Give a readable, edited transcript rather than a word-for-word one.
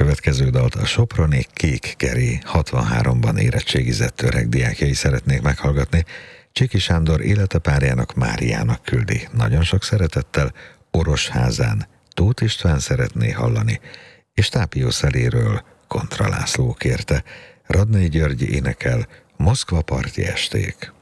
következő dalt a soproni Kék Geri 63-ban érettségizett öreg diákjai szeretnék meghallgatni. Csiki Sándor életepárjának, Máriának küldi. Nagyon sok szeretettel Orosházán Tóth István szeretné hallani, és Tápió Szeléről Kontra László kérte. Radnai György énekel Moszkva parti esték.